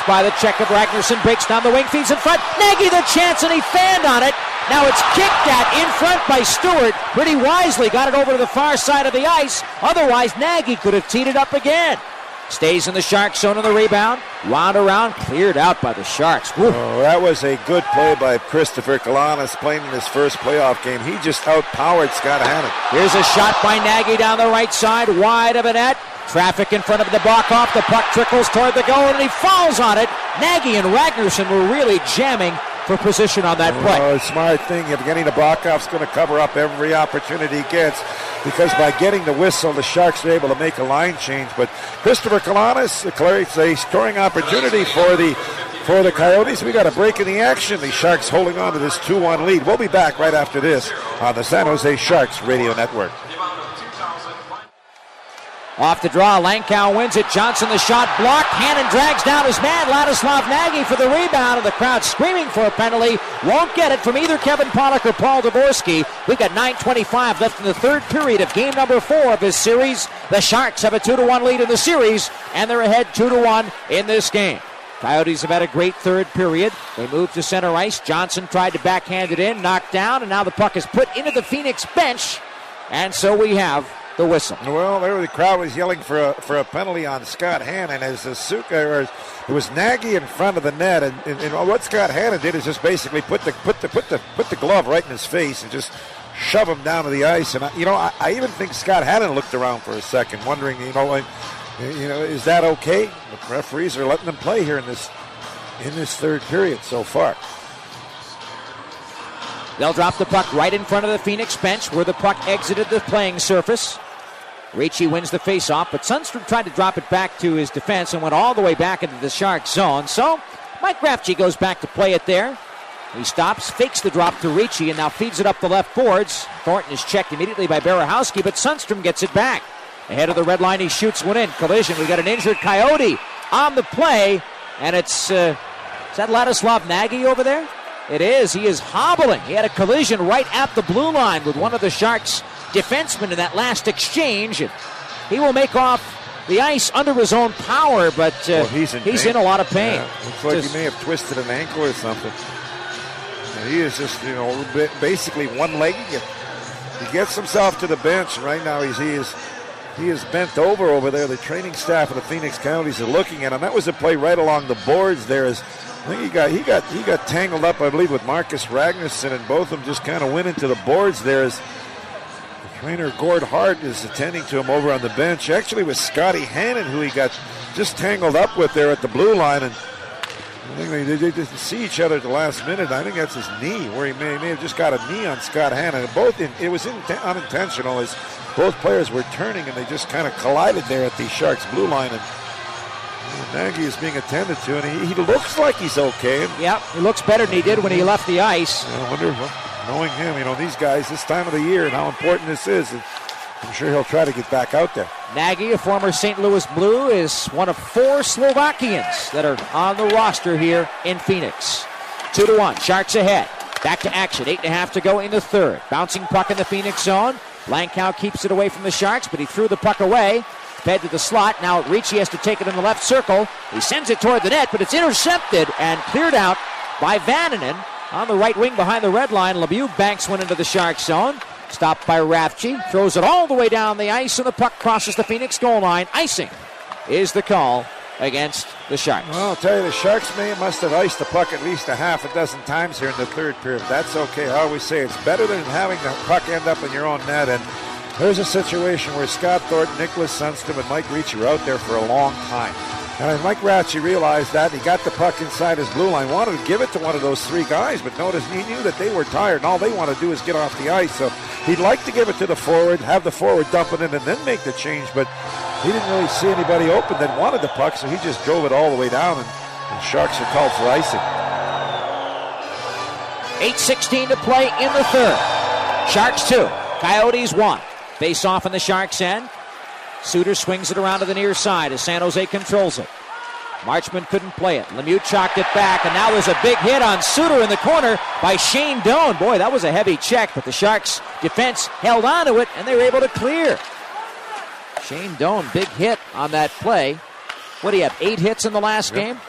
by the check of Ragnarsson, breaks down the wing, feeds in front. Nagy the chance, and he fanned on it. Now it's kicked at in front by Stewart. Pretty wisely got it over to the far side of the ice. Otherwise, Nagy could have teed it up again. Stays in the Sharks zone on the rebound. Wound around, cleared out by the Sharks. Woo. Oh, that was a good play by Christopher Kalanis, playing in his first playoff game. He just outpowered Scott Hannon. Here's a shot by Nagy down the right side, wide of a net. Traffic in front of the block off. The puck trickles toward the goal, and he falls on it. Nagy and Ragnarsson were really jamming for position on that play. Oh, smart thing. Evgeny Nabokov's going to cover up every opportunity he gets, because by getting the whistle, the Sharks are able to make a line change. But Christopher Kalanis creates a scoring opportunity for the Coyotes. We got a break in the action. The Sharks holding on to this 2-1 lead. We'll be back right after this on the San Jose Sharks Radio Network. Off the draw, Langkow wins it. Johnson the shot blocked. Hannon drags down his man, Ladislav Nagy, for the rebound, and the crowd screaming for a penalty. Won't get it from either Kevin Pollock or Paul Dvorsky. We've got 9:25 left in the third period of game number 4 of this series. The Sharks have a 2-1 lead in the series, and they're ahead 2-1 in this game. Coyotes have had a great third period. They moved to center ice. Johnson tried to backhand it in, knocked down, and now the puck is put into the Phoenix bench, and so we have the whistle. Well, there the crowd was yelling for a penalty on Scott Hannon as it was Nagy in front of the net, and what Scott Hannon did is just basically put the glove right in his face and just shove him down to the ice. And I even think Scott Hannon looked around for a second, wondering, is that okay? The referees are letting them play here in this third period so far. They'll drop the puck right in front of the Phoenix bench where the puck exited the playing surface. Ricci wins the faceoff, but Sundstrom tried to drop it back to his defense and went all the way back into the Sharks zone. So Mike Rafchi goes back to play it there. He stops, fakes the drop to Ricci, and now feeds it up the left boards. Thornton is checked immediately by Berehowski, but Sundstrom gets it back. Ahead of the red line, he shoots one in. Collision, we got an injured Coyote on the play, and is that Ladislav Nagy over there? It is. He is hobbling. He had a collision right at the blue line with one of the Sharks' defensemen in that last exchange. And he will make off the ice under his own power, but he's in a lot of pain. Yeah, looks like he may have twisted an ankle or something. And he is just, basically one-legged. He gets himself to the bench, and right now he is bent over there. The training staff of the Phoenix Coyotes are looking at him. That was a play right along the boards there. I think he got tangled up, I believe, with Marcus Ragnarsson, and both of them just kind of went into the boards there as the trainer Gord Hart is attending to him over on the bench. Actually, it was Scotty Hannon who he got just tangled up with there at the blue line, and I think they didn't see each other at the last minute. I think that's his knee, where he may have just got a knee on Scott Hannon. It was unintentional as both players were turning, and they just kind of collided there at the Sharks blue line, and Nagy is being attended to, and he looks like he's okay. Yep, he looks better than he did when he left the ice. I wonder, knowing him, these guys this time of the year and how important this is, I'm sure he'll try to get back out there. Nagy, a former St. Louis Blue, is one of 4 Slovakians that are on the roster here in Phoenix. 2-1, Sharks ahead. Back to action, 8.5 to go in the third. Bouncing puck in the Phoenix zone. Langkow keeps it away from the Sharks, but he threw the puck away. Fed to the slot. Now Ricci has to take it in the left circle. He sends it toward the net, but it's intercepted and cleared out by Vananen on the right wing behind the red line. Lemieux banks one into the Sharks zone. Stopped by Rafchi. Throws it all the way down the ice, and the puck crosses the Phoenix goal line. Icing is the call against the Sharks. Well, I'll tell you, the Sharks must have iced the puck at least a half a dozen times here in the third period. That's okay. I always say it's better than having the puck end up in your own net, and there's a situation where Scott Thornton, Nicholas Sundstrom, and Mike Ricci were out there for a long time. And Mike Ricci realized that. He got the puck inside his blue line, wanted to give it to one of those 3 guys, but notice he knew that they were tired, and all they want to do is get off the ice. So he'd like to give it to the forward, have the forward dump it in, and then make the change, but he didn't really see anybody open that wanted the puck, so he just drove it all the way down, and Sharks are called for icing. 8:16 to play in the third. Sharks 2, Coyotes 1. Face off in the Sharks' end. Suter swings it around to the near side as San Jose controls it. Marchman couldn't play it. Lemieux chalked it back, and now there's a big hit on Suter in the corner by Shane Doan. Boy, that was a heavy check, but the Sharks' defense held on to it, and they were able to clear. Shane Doan, big hit on that play. What do you have, 8 hits in the last game?